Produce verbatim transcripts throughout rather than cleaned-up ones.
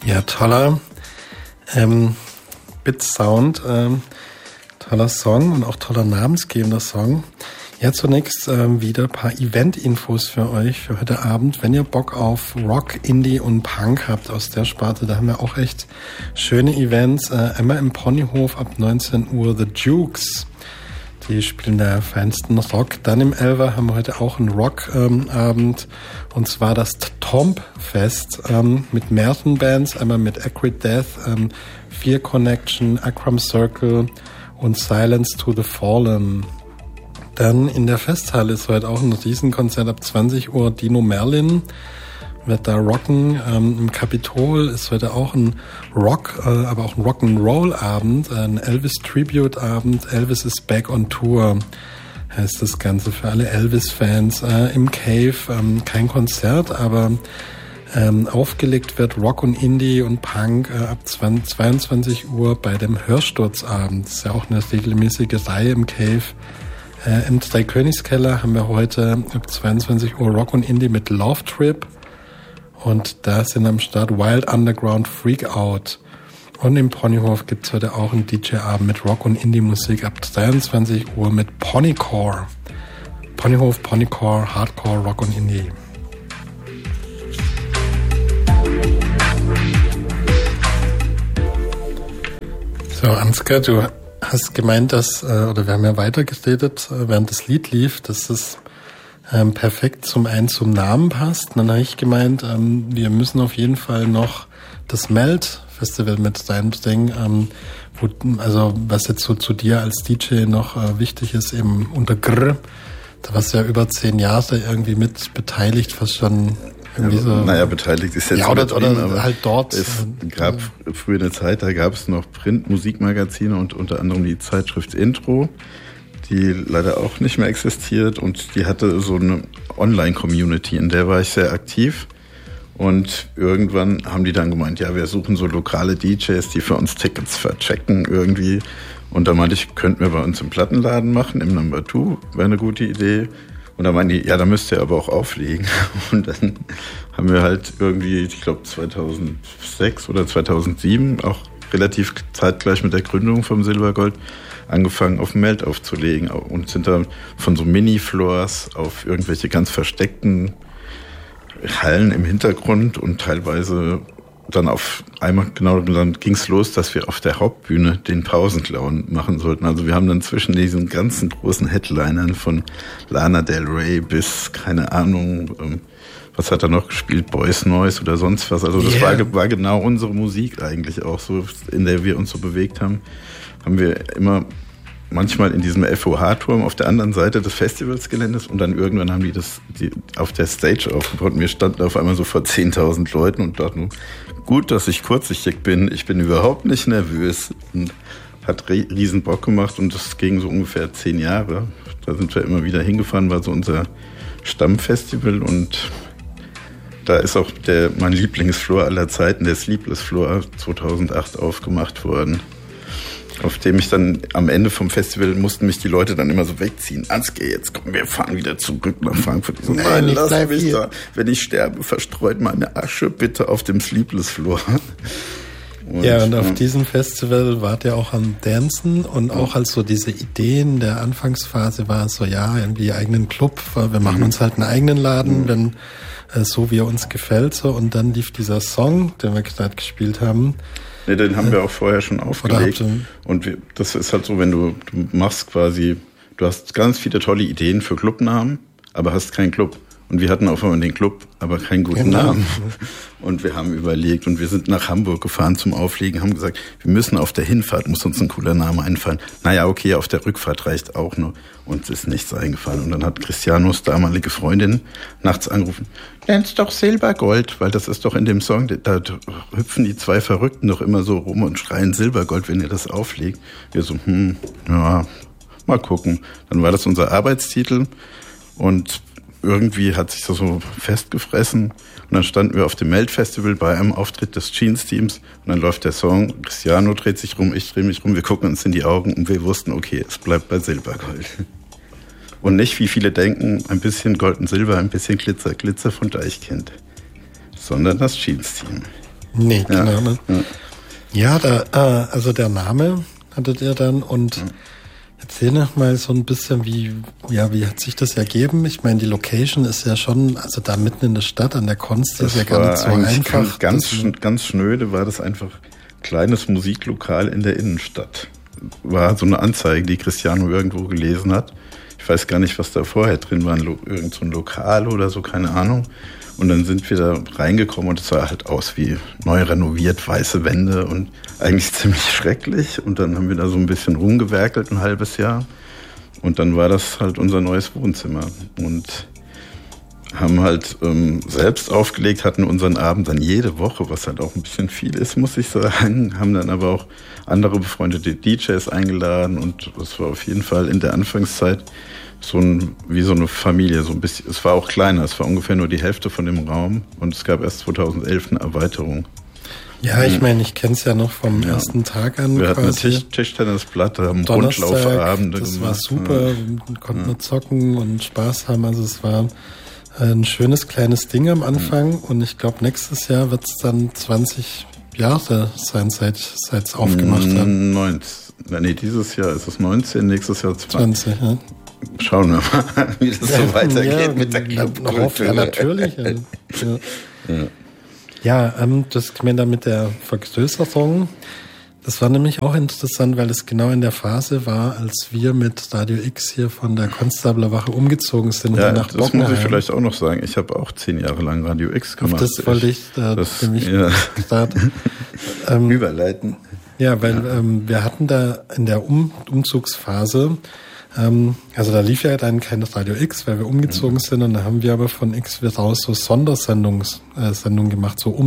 Ja, toller ähm, Bit-Sound, ähm, toller Song und auch toller namensgebender Song. Ja, zunächst ähm, wieder ein paar Event-Infos für euch für heute Abend. Wenn ihr Bock auf Rock, Indie und Punk habt aus der Sparte, da haben wir auch echt schöne Events. Äh, einmal im Ponyhof ab neunzehn Uhr The Jukes. Die spielen der feinsten Rock. Dann im Elver haben wir heute auch einen Rock-Abend. Ähm, und zwar das Tomb-Fest ähm, mit mehreren Bands. Einmal mit Acrid Death, ähm, Fear Connection, Akram Circle und Silence to the Fallen. Dann in der Festhalle ist heute auch ein Riesenkonzert ab zwanzig Uhr. Dino Merlin wird da rocken. Ähm, Im Kapitol ist heute auch ein Rock, äh, aber auch ein Rock'n'Roll-Abend, ein Elvis-Tribute-Abend. Elvis is back on tour, heißt das Ganze für alle Elvis-Fans. Äh, Im Cave ähm, kein Konzert, aber ähm, aufgelegt wird Rock und Indie und Punk äh, ab zweiundzwanzig Uhr bei dem Hörsturzabend. Das ist ja auch eine regelmäßige Reihe im Cave. Äh, Im Dreikönigskeller haben wir heute ab zweiundzwanzig Uhr Rock und Indie mit Love Trip. Und da sind am Start Wild Underground Freakout. Und im Ponyhof gibt's heute auch einen D J-Abend mit Rock- und Indie-Musik ab dreiundzwanzig Uhr mit Ponycore. Ponyhof, Ponycore, Hardcore, Rock und Indie. So, Ansgar, du hast gemeint, dass, oder wir haben ja weitergeredet, während das Lied lief, dass es ähm, perfekt zum einen zum Namen passt. Und dann habe ich gemeint, ähm, wir müssen auf jeden Fall noch das Melt-Festival mit reinbringen, ähm, wo, also was jetzt so zu dir als D J noch äh, wichtig ist, eben unter Grr, da warst du ja über zehn Jahre irgendwie mit beteiligt, fast schon irgendwie ja, so. Naja, beteiligt ist jetzt ja, oder, oder halt dort. Es gab äh, früher eine Zeit, da gab es noch Print-Musikmagazine und unter anderem die Zeitschrift Intro, die leider auch nicht mehr existiert, und die hatte so eine Online-Community, in der war ich sehr aktiv, und irgendwann haben die dann gemeint, ja, wir suchen so lokale D Js, die für uns Tickets verchecken irgendwie, und da meinte ich, könnten wir bei uns im Plattenladen machen, im Number Two, wäre eine gute Idee, und da meinten die, ja, da müsst ihr aber auch auflegen, und dann haben wir halt irgendwie, ich glaube zweitausendsechs oder zweitausendsieben, auch relativ zeitgleich mit der Gründung vom Silbergold, angefangen auf dem Melt aufzulegen und sind da von so Mini-Floors auf irgendwelche ganz versteckten Hallen im Hintergrund und teilweise dann auf einmal, genau, dann ging's los, dass wir auf der Hauptbühne den Pausenclown machen sollten. Also wir haben dann zwischen diesen ganzen großen Headlinern von Lana Del Rey bis, keine Ahnung, ähm, was hat er noch gespielt, Boys Noise oder sonst was. Also das yeah. war, war genau unsere Musik eigentlich auch so, in der wir uns so bewegt haben. Haben wir immer manchmal in diesem F O H-Turm auf der anderen Seite des Festivalsgeländes, und dann irgendwann haben die das die auf der Stage aufgebaut, und wir standen auf einmal so vor zehntausend Leuten und dachten, gut, dass ich kurzsichtig bin, ich bin überhaupt nicht nervös, und hat riesen Bock gemacht, und das ging so ungefähr zehn Jahre. Da sind wir immer wieder hingefahren, war so unser Stammfestival, und da ist auch der mein Lieblingsfloor aller Zeiten, der Sleepless Floor zweitausendacht aufgemacht worden, auf dem ich dann am Ende vom Festival mussten mich die Leute dann immer so wegziehen. Ansgar, jetzt kommen wir, fahren wieder zurück nach Frankfurt. Ich so, nein, nein lass mich hier. Da. Wenn ich sterbe, verstreut meine Asche bitte auf dem Sleepless Floor. Und, ja, und auf ja. diesem Festival wart ihr auch am Dancen, und auch als so diese Ideen der Anfangsphase war es so, ja, irgendwie eigenen Club, wir machen mhm. uns halt einen eigenen Laden, mhm. wenn äh, so wie er uns gefällt, so, und dann lief dieser Song, den wir gerade gespielt haben. Nee, den haben wir auch vorher schon aufgelegt. Und wir, das ist halt so, wenn du, du machst quasi, du hast ganz viele tolle Ideen für Clubnamen, aber hast keinen Club. Und wir hatten auf einmal den Club, aber keinen guten genau. Namen. Und wir haben überlegt, und wir sind nach Hamburg gefahren zum Auflegen, haben gesagt, wir müssen auf der Hinfahrt, muss uns ein cooler Name einfallen. Naja, okay, auf der Rückfahrt reicht auch nur. Uns ist nichts eingefallen. Und dann hat Christianos damalige Freundin nachts angerufen, nenn's doch Silbergold, weil das ist doch in dem Song, da hüpfen die zwei Verrückten doch immer so rum und schreien Silbergold, wenn ihr das auflegt. Wir so, hm, ja, mal gucken. Dann war das unser Arbeitstitel, und irgendwie hat sich das so festgefressen, und dann standen wir auf dem Melt-Festival bei einem Auftritt des Jeans-Teams, und dann läuft der Song, Cristiano dreht sich rum, ich drehe mich rum, wir gucken uns in die Augen, und wir wussten, okay, es bleibt bei Silbergold. Und nicht, wie viele denken, ein bisschen Gold und Silber, ein bisschen Glitzer, Glitzer von Deichkind, sondern das Jeans-Team. Nee, ja. Genau. Ne? Ja, da, äh, also der Name hattet ihr dann und ja. Erzähl noch mal so ein bisschen, wie, ja, wie hat sich das ergeben? Ich meine, die Location ist ja schon, also da mitten in der Stadt an der Konsti ist ja gar nicht so einfach. Ganz, ganz schnöde war das einfach kleines Musiklokal in der Innenstadt. War so eine Anzeige, die Cristiano irgendwo gelesen hat. Ich weiß gar nicht, was da vorher drin war, irgend so ein Lokal oder so, keine Ahnung. Und dann sind wir da reingekommen und es sah halt aus wie neu renoviert, weiße Wände und eigentlich ziemlich schrecklich. Und dann haben wir da so ein bisschen rumgewerkelt, ein halbes Jahr. Und dann war das halt unser neues Wohnzimmer. Und haben halt ähm, selbst aufgelegt, hatten unseren Abend dann jede Woche, was halt auch ein bisschen viel ist, muss ich sagen. Haben dann aber auch andere befreundete D Js eingeladen und das war auf jeden Fall in der Anfangszeit so ein, wie so eine Familie, so ein bisschen. Es war auch kleiner, es war ungefähr nur die Hälfte von dem Raum und es gab erst zweitausendelf eine Erweiterung. Ja, ich meine, ich kenne es ja noch vom ja. ersten Tag an. Wir hatten eine Tisch, Tischtennisplatte, haben Rundlaufabende gemacht. Das war super, ja. Wir konnten ja. zocken und Spaß haben. Also es war ein schönes kleines Ding am Anfang. Mhm. Und ich glaube, nächstes Jahr wird es dann zwanzig Jahre sein, seit es aufgemacht hat. neunzehn, nee, dieses Jahr ist es neunzehn, nächstes Jahr zwanzig. zwanzig, ja. Schauen wir mal, wie das ja, so weitergeht ja, mit der Clubkultur. Ja, natürlich. Ja, ja. ja ähm, das ich meine, mit der Vergrößerung, das war nämlich auch interessant, weil es genau in der Phase war, als wir mit Radio X hier von der Konstabler Wache umgezogen sind. Ja, nach das Bockenheim. Muss ich vielleicht auch noch sagen. Ich habe auch zehn Jahre lang Radio X gemacht. Auf das wollte ich da das, nämlich ja. ähm, überleiten. Ja, weil ja. Ähm, wir hatten da in der um Umzugsphase, ähm, also da lief ja dann kein Radio X, weil wir umgezogen mhm. sind und da haben wir aber von X wieder raus so Sondersendungen äh, Sendungen gemacht, so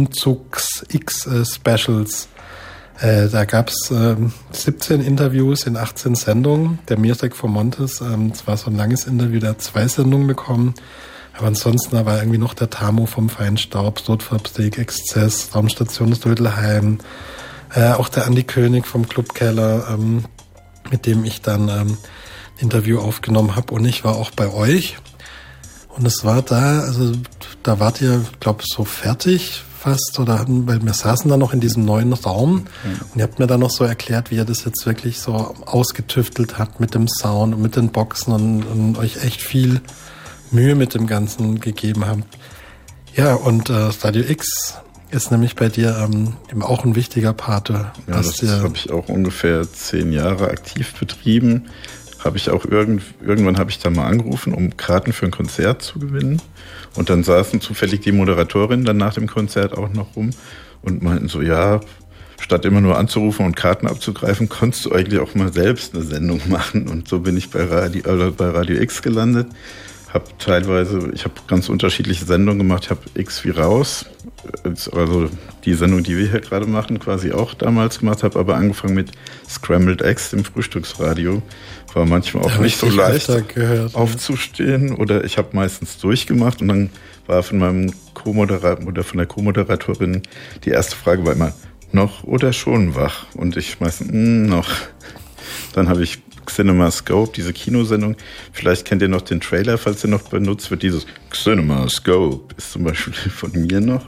Umzugs-X-Specials. Äh, da gab's äh, siebzehn Interviews in achtzehn Sendungen. Der Mirtek von Montes, ähm, das war so ein langes Interview, der hat zwei Sendungen bekommen. Aber ansonsten da war irgendwie noch der Tamo vom Feinstaub, Rotfarbsteak, Exzess, Raumstation das Dödelheim, äh, auch der Andi König vom Clubkeller, ähm, mit dem ich dann ähm, Interview aufgenommen habe. Und ich war auch bei euch. Und es war da, also da wart ihr, glaube ich, so fertig fast, oder hatten, weil wir saßen da noch in diesem neuen Raum mhm. und ihr habt mir dann noch so erklärt, wie ihr das jetzt wirklich so ausgetüftelt habt mit dem Sound und mit den Boxen und, und euch echt viel Mühe mit dem Ganzen gegeben habt. Ja, und äh, Radio X ist nämlich bei dir ähm, eben auch ein wichtiger Part. Ja, das habe ich auch ungefähr zehn Jahre aktiv betrieben. Habe ich auch irgend, irgendwann habe ich da mal angerufen, um Karten für ein Konzert zu gewinnen. Und dann saßen zufällig die Moderatorinnen dann nach dem Konzert auch noch rum und meinten so, ja, statt immer nur anzurufen und Karten abzugreifen, konntest du eigentlich auch mal selbst eine Sendung machen. Und so bin ich bei Radio, äh, bei Radio X gelandet. Hab teilweise, ich habe ganz unterschiedliche Sendungen gemacht. Ich habe X wie raus, also die Sendung, die wir hier gerade machen, quasi auch damals gemacht, habe aber angefangen mit Scrambled Eggs im Frühstücksradio. War manchmal auch nicht so leicht gehört, aufzustehen ja. Oder ich habe meistens durchgemacht und dann war von meinem Co-Moderator oder von der Co-Moderatorin die erste Frage war immer, noch oder schon wach? Und ich meistens, mh, noch. Dann habe ich CinemaScope, diese Kinosendung. Vielleicht kennt ihr noch den Trailer, falls der noch benutzt wird. Dieses CinemaScope ist zum Beispiel von mir noch.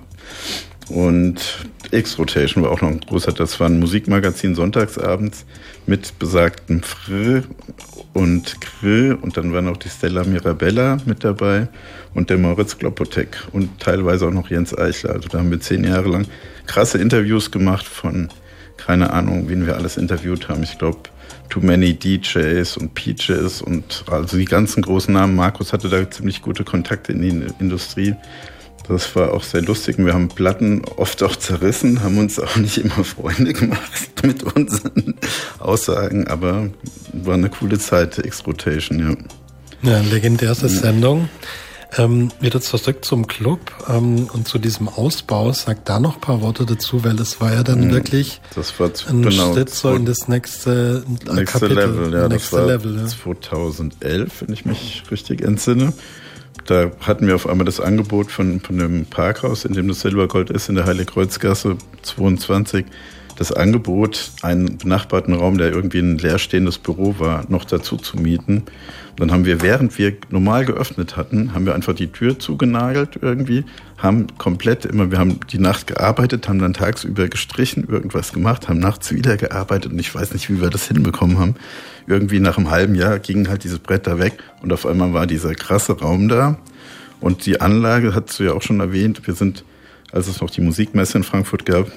Und X-Rotation war auch noch ein großer, das war ein Musikmagazin sonntagsabends mit besagtem Fr und Qull und dann war noch die Stella Mirabella mit dabei und der Moritz Glopotek und teilweise auch noch Jens Eichler. Also da haben wir zehn Jahre lang krasse Interviews gemacht von, keine Ahnung, wen wir alles interviewt haben. Ich glaube, Too Many D Js und Peaches und also die ganzen großen Namen. Markus hatte da ziemlich gute Kontakte in die Industrie. Das war auch sehr lustig. Wir haben Platten oft auch zerrissen, haben uns auch nicht immer Freunde gemacht mit unseren Aussagen, aber war eine coole Zeit, X-Rotation, ja. Ja, legendäre Sendung. Ähm, wieder zurück zum Club ähm, und zu diesem Ausbau. Sag da noch ein paar Worte dazu, weil das war ja dann mhm. wirklich das war zu, ein genau, Schritt so in das nächste, nächste Kapitel. Level. Ja, nächste das war Level, ja. zweitausendelf, wenn ich mich richtig entsinne. Da hatten wir auf einmal das Angebot von, von dem Parkhaus, in dem das Silbergold ist, in der Heiligkreuzgasse zweiundzwanzig. das Angebot, einen benachbarten Raum, der irgendwie ein leerstehendes Büro war, noch dazu zu mieten. Dann haben wir, während wir normal geöffnet hatten, haben wir einfach die Tür zugenagelt irgendwie, haben komplett immer, wir haben die Nacht gearbeitet, haben dann tagsüber gestrichen, irgendwas gemacht, haben nachts wieder gearbeitet und ich weiß nicht, wie wir das hinbekommen haben. Irgendwie nach einem halben Jahr gingen halt diese Bretter weg und auf einmal war dieser krasse Raum da. Und die Anlage, hast du ja auch schon erwähnt, wir sind, als es noch die Musikmesse in Frankfurt gab,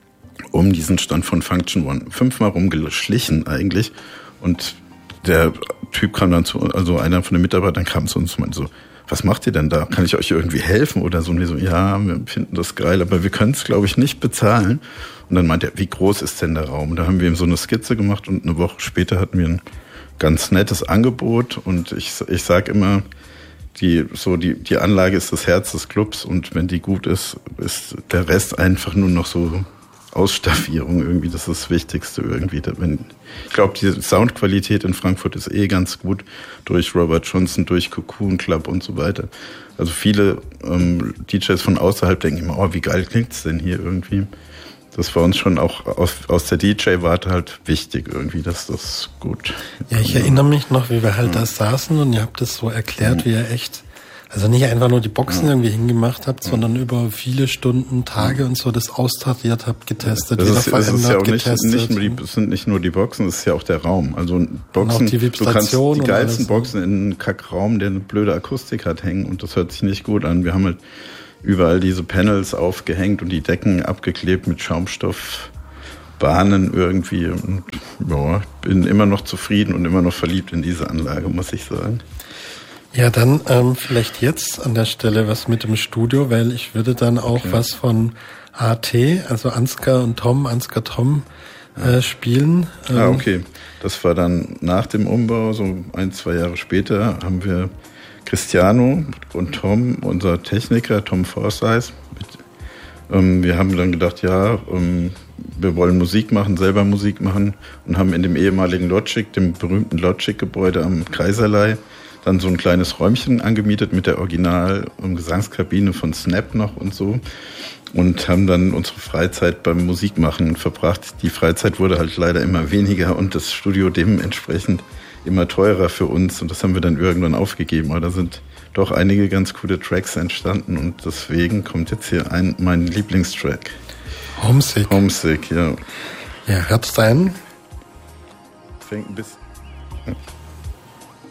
um diesen Stand von Function One fünfmal rumgeschlichen eigentlich. Und der Typ kam dann zu, also einer von den Mitarbeitern kam zu uns und meinte so, was macht ihr denn da? Kann ich euch irgendwie helfen oder so? Und wir so, ja, wir finden das geil, aber wir können es, glaube ich, nicht bezahlen. Und dann meinte er, wie groß ist denn der Raum? Da haben wir ihm so eine Skizze gemacht und eine Woche später hatten wir ein ganz nettes Angebot. Und ich, ich sage immer, die, so die, die Anlage ist das Herz des Clubs und wenn die gut ist, ist der Rest einfach nur noch so Ausstaffierung irgendwie, das ist das Wichtigste irgendwie. Ich glaube, die Soundqualität in Frankfurt ist eh ganz gut durch Robert Johnson, durch Cocoon Club und so weiter. Also viele ähm, D Js von außerhalb denken immer, oh, wie geil klingt's denn hier irgendwie. Das war uns schon auch aus, aus der D J-Warte halt wichtig irgendwie, dass das gut. Ja, ich erinnere mich noch, wie wir halt ja. da saßen und ihr habt das so erklärt, mhm. wie ihr echt, also nicht einfach nur die Boxen ja. irgendwie hingemacht habt, ja. sondern über viele Stunden, Tage ja. und so das austariert habt, getestet, das wieder ist, verändert, das ist ja auch getestet. Nicht, nicht nur die, es sind nicht nur die Boxen, es ist ja auch der Raum. Also Boxen, die du kannst die geilsten alles, Boxen in einen Kackraum, der eine blöde Akustik hat, hängen und das hört sich nicht gut an. Wir haben halt überall diese Panels aufgehängt und die Decken abgeklebt mit Schaumstoffbahnen irgendwie. Und ja, bin immer noch zufrieden und immer noch verliebt in diese Anlage, muss ich sagen. Ja, dann ähm, vielleicht jetzt an der Stelle was mit dem Studio, weil ich würde dann auch okay. was von A T, also Ansgar und Tom, Ansgar Tom, äh, spielen. Ähm, ah, okay. Das war dann nach dem Umbau, so ein, zwei Jahre später, haben wir Cristiano und Tom, unser Techniker, Tom Forsyth. Mit, ähm, wir haben dann gedacht, ja, ähm, wir wollen Musik machen, selber Musik machen und haben in dem ehemaligen Logic, dem berühmten Logic-Gebäude am Kaiserlei, dann so ein kleines Räumchen angemietet mit der Original-Gesangskabine von Snap noch und so und haben dann unsere Freizeit beim Musikmachen verbracht. Die Freizeit wurde halt leider immer weniger und das Studio dementsprechend immer teurer für uns und das haben wir dann irgendwann aufgegeben. Aber da sind doch einige ganz coole Tracks entstanden und deswegen kommt jetzt hier ein mein Lieblingstrack. Homesick. Homesick, ja. Ja, hört's rein? Fängt ein bisschen